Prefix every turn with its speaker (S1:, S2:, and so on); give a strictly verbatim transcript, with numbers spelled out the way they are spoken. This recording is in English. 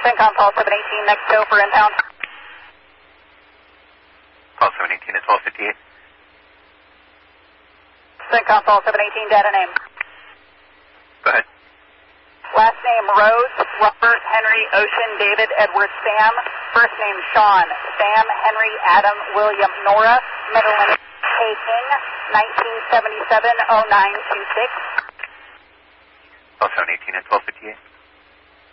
S1: CENTCOM, Paul seven eighteen, next go for inbound.
S2: Paul seven eighteen at twelve fifty-eight.
S1: CENTCOM, Paul seven eighteen, data name.
S2: Go ahead.
S1: Last name Rose, Robert, Henry, Ocean, David, Edward, Sam. First name Sean, Sam, Henry, Adam, William, Nora. Middle name K. King, nineteen seventy-seven oh nine two six.
S2: Paul seven eighteen at twelve fifty-eight.